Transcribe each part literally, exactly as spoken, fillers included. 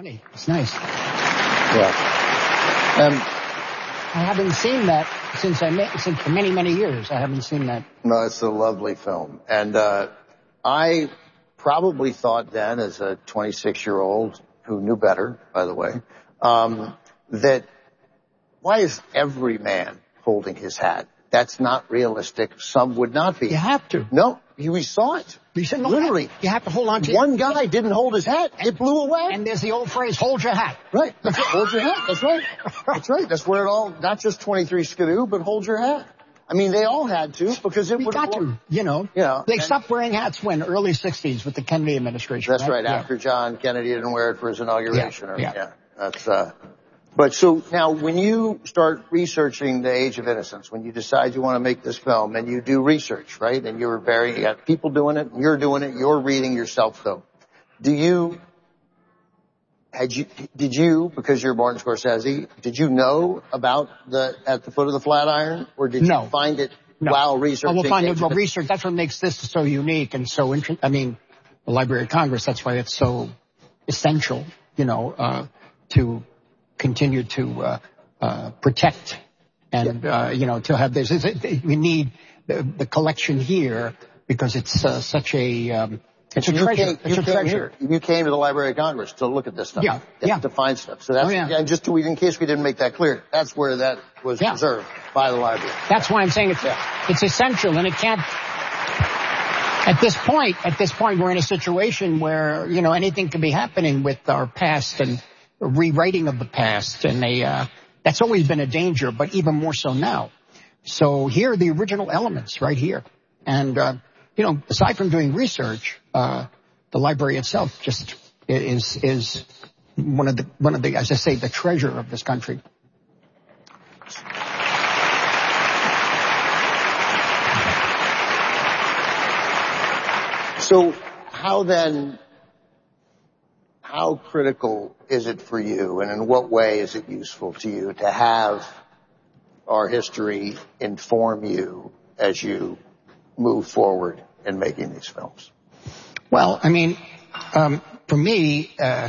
funny. It's nice. Yeah. Um, I haven't seen that since I met, since for many, many years. I haven't seen that. No, it's a lovely film. And uh, I probably thought then, as a twenty-six-year-old who knew better, by the way, um, that why is every man holding his hat? That's not realistic. Some would not be. You have to. No, we saw it. You said no, literally. You have to hold on to One guy didn't hold his hat. It blew away. And there's the old phrase, hold your hat. Right. That's it. Hold your hat. That's right. That's right. That's where it all, not just twenty-three Skidoo, but hold your hat. I mean, they all had to because it We would got to, you know. Yeah. They stopped wearing hats when? Early sixties with the Kennedy administration. That's right. right. Yeah. After John Kennedy didn't wear it for his inauguration. Yeah. Or, yeah. yeah. That's, uh, but so now when you start researching The Age of Innocence, when you decide you want to make this film and you do research, right? And you're very, you got people doing it, you're doing it, you're reading yourself though. Do you, had you, did you, because you're Martin Scorsese, did you know about the, At the Foot of the Flatiron? Or did no. you find it no. while researching? Oh, we'll find it while research. That's what makes this so unique and so interesting. I mean, the Library of Congress, that's why it's so essential, you know, uh, to continue to uh, uh, protect and, uh, you know, to have this. We need the, the collection here because it's uh, such a, um, it's a you treasure. Came, it's you a came treasure. Here. You came to the Library of Congress to look at this stuff. Yeah, yeah. To find stuff. So that's, oh, yeah. yeah, just to, in case we didn't make that clear, that's where that was yeah. preserved by the library. That's why I'm saying it's, yeah. it's essential and it can't, At this point, at this point, we're in a situation where, you know, anything can be happening with our past and rewriting of the past. And they, uh, that's always been a danger, but even more so now. So here are the original elements right here. And, uh, you know, aside from doing research, uh, the library itself just is, is one of the, one of the, as I say, the treasure of this country. So how then, how critical is it for you, and in what way is it useful to you to have our history inform you as you move forward in making these films? Well, I mean, um, for me, uh,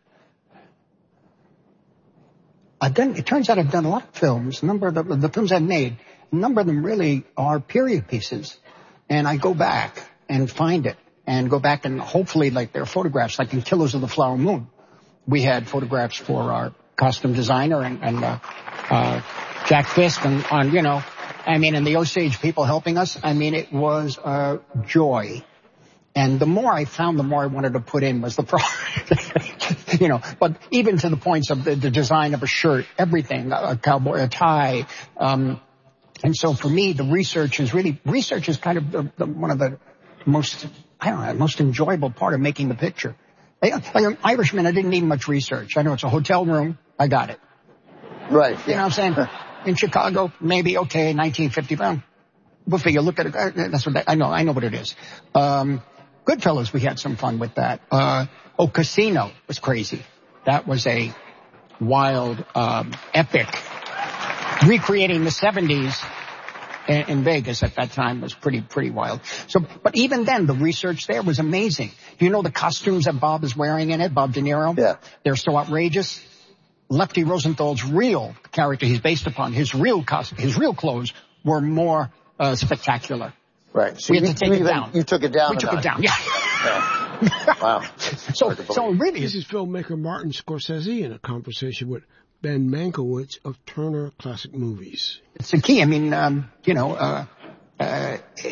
I've done, it turns out I've done a lot of films. A number of the, the films I've made, a number of them really are period pieces. And I go back and find it and go back and hopefully, like, there are photographs, like in Killers of the Flower Moon. We had photographs for our costume designer and, and uh, uh, Jack Fisk and on, you know, I mean, and the Osage people helping us. I mean, it was a joy. And the more I found, the more I wanted to put in was the product, you know, but even to the points of the, the design of a shirt, everything, a cowboy, a tie. Um, and so for me, the research is really, research is kind of the, the, one of the most, I don't know, most enjoyable part of making the picture. Like an Irishman, I didn't need much research. I know it's a hotel room. I got it. Right. You know what I'm saying? In Chicago, maybe, okay, nineteen fifty. Well, we'll figure, look at it. That's what that, I know. I know what it is. Um, Goodfellas, we had some fun with that. Uh, oh, Casino was crazy. That was a wild, um, epic. Recreating the seventies in, in Vegas at that time was pretty, pretty wild. So, but even then, the research there was amazing. Do you know the costumes that Bob is wearing in it, Bob De Niro? Yeah. They're so outrageous. Lefty Rosenthal's real character he's based upon, his real costume, his real clothes were more uh, spectacular. Right. So we had you, to take you it even, down. You took it down. We took it down. Yeah. yeah. Wow. So, so really, this is filmmaker Martin Scorsese in a conversation with Ben Mankiewicz of Turner Classic Movies. It's the key. I mean, um, you know, uh, uh,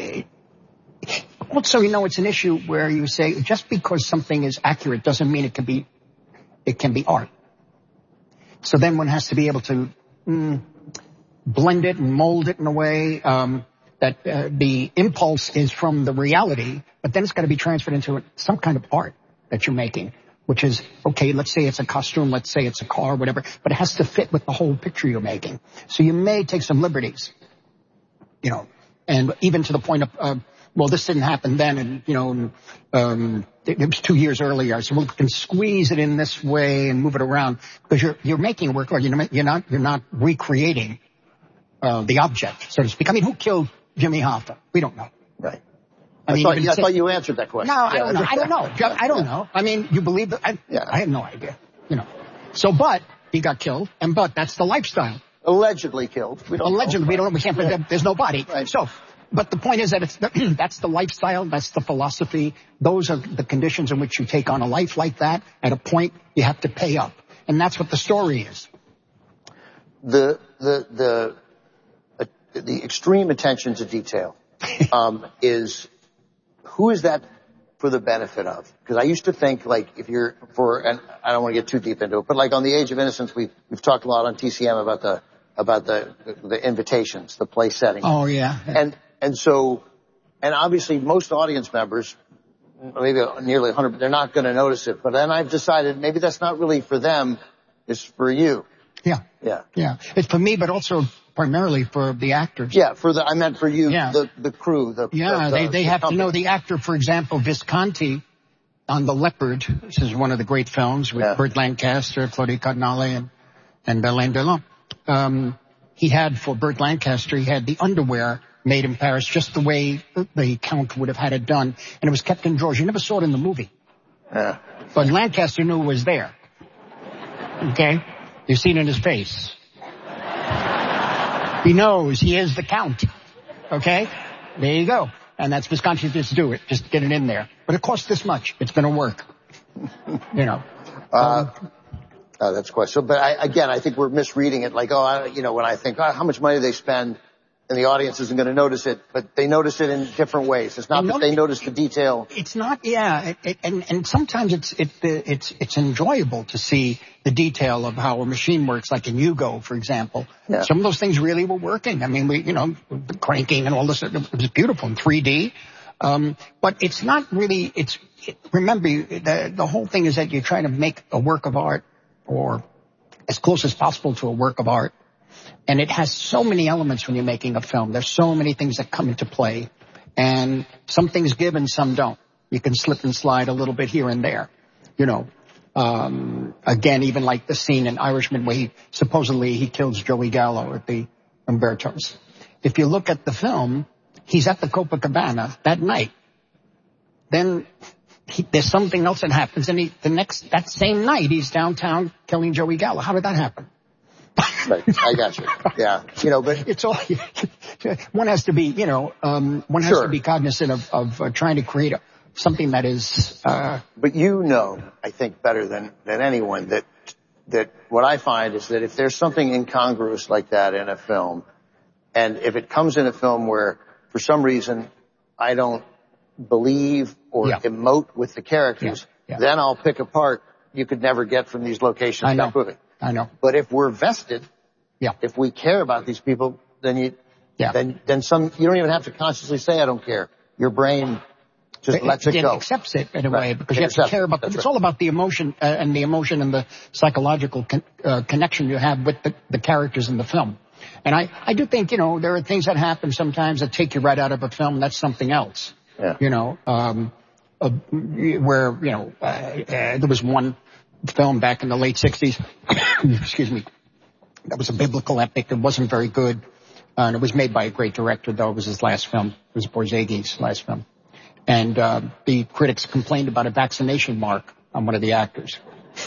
also, you know, it's an issue where you say just because something is accurate doesn't mean it can be, it can be art. So then one has to be able to mm, blend it and mold it in a way um, that uh, the impulse is from the reality, but then it's got to be transferred into some kind of art that you're making, which is, okay, let's say it's a costume, let's say it's a car, whatever, but it has to fit with the whole picture you're making. So you may take some liberties, you know, and even to the point of, uh, well, this didn't happen then, and, you know, um, it, it was two years earlier, so we can squeeze it in this way and move it around, because you're, you're making a work, or you're not, you're not recreating, uh, the object, so to speak. I mean, who killed Jimmy Hoffa? We don't know. Right. I, I, mean, thought, yeah, I thought you answered that question. No, I yeah. don't know. I don't know. I don't yeah. know. I mean, you believe that? I, yeah. I have no idea. You know. So, but he got killed, and but that's the lifestyle. Allegedly killed. We don't Allegedly, know. we don't. We can't. Yeah. There's no body. Right. So, but the point is that it's the, that's the lifestyle. That's the philosophy. Those are the conditions in which you take on a life like that. At a point, you have to pay up, and that's what the story is. The the the uh, the extreme attention to detail um, is who is that for the benefit of? Because I used to think, like, if you're for, and I don't want to get too deep into it, but like on the Age of Innocence, we we've talked a lot on T C M about the about the the, the invitations, the place setting. Oh yeah. And and so, and obviously most audience members, maybe nearly one hundred, they're not going to notice it. But then I've decided maybe that's not really for them; it's for you. Yeah. Yeah. Yeah. It's for me, but also primarily for the actors. Yeah, for the, I meant for you, Yeah. the, the crew, the, Yeah, the, they, the, they the have company. to know the actor, for example, Visconti on The Leopard. This is one of the great films with Yeah. Burt Lancaster, Claudia Cardinale, and, and Alain Delon. Um, he had, for Burt Lancaster, he had the underwear made in Paris just the way the Count would have had it done. And it was kept in drawers. You never saw it in the movie. Yeah. But Lancaster knew it was there. Okay? You've seen it in his face. He knows he is the Count. Okay? There you go. And that's Visconti, just do it. Just get it in there. But it costs this much. It's going to work. You know. Uh, um, oh, that's quite so. But I, again, I think we're misreading it. Like, oh, I, you know, when I think, oh, how much money they spend, and the audience isn't going to notice it, but they notice it in different ways. It's not that they notice the detail. It's not, yeah. It, it, and, and sometimes it's, it, it's, it's enjoyable to see the detail of how a machine works, like in Hugo, for example. Yeah. Some of those things really were working. I mean, we, you know, the cranking and all this, it was beautiful in three D. Um, but it's not really, it's, it, remember, the, the whole thing is that you're trying to make a work of art, or as close as possible to a work of art. And it has so many elements when you're making a film. There's so many things that come into play. And some things give and some don't. You can slip and slide a little bit here and there. You know, um, again, even like the scene in Irishman where he, supposedly he kills Joey Gallo at the Umberto's. If you look at the film, he's at the Copacabana that night. Then he, there's something else that happens. And he, the next, that same night, he's downtown killing Joey Gallo. How did that happen? Right, I got you. Yeah, you know, but it's all, one has to be, you know, um, one has Sure. to be cognizant of, of uh, trying to create a, something that is, uh, but you know, I think better than, than anyone that, that what I find is that if there's something incongruous like that in a film, and if it comes in a film where for some reason I don't believe or Yeah. emote with the characters, Yeah, yeah. then I'll pick apart you could never get from these locations I know. that movie. I know. But if we're vested, Yeah. if we care about these people, then you, Yeah. then, then some, you don't even have to consciously say, I don't care. Your brain just It, lets it it go. accepts it in a Right. way because It you have to accepts care it. about, That's it's right. all about the emotion uh, and the emotion and the psychological con- uh, connection you have with the, the characters in the film. And I, I do think, you know, there are things that happen sometimes that take you right out of a film. That's something else. Yeah. You know, um, uh, where, you know, uh, uh, there was one film back in the late sixties, excuse me, that was a biblical epic. It wasn't very good. Uh, and it was made by a great director, though. It was his last film. It was Borzegi's last film. And uh, the critics complained about a vaccination mark on one of the actors.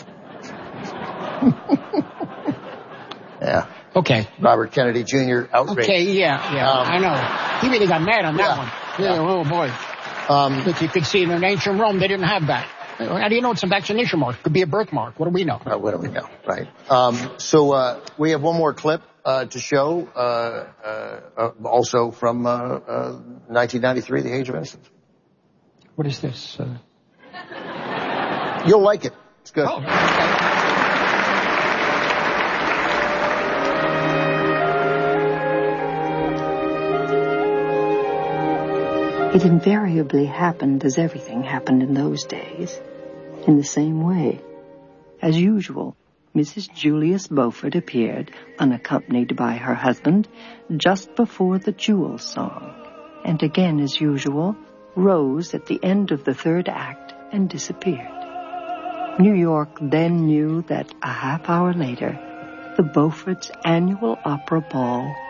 Yeah. Okay. Robert Kennedy Junior outraged. Okay, yeah, yeah, Um, I know. He really got mad on that yeah, one. yeah. Yeah, oh boy. Um, But you could see in ancient Rome, they didn't have that. How do you know it's a vaccination mark? It could be a birthmark. What do we know? uh, what do we know, right? Um, so uh, we have one more clip uh, to show, uh, uh, uh, also from uh, uh, nineteen ninety-three, The Age of Innocence. What is this? Uh... You'll like it. It's good. Oh, okay. It invariably happened as everything happened in those days, in the same way. As usual, Missus Julius Beaufort appeared, unaccompanied by her husband, just before the Jewels song, and again, as usual, rose at the end of the third act and disappeared. New York then knew that a half hour later, the Beauforts' annual opera ball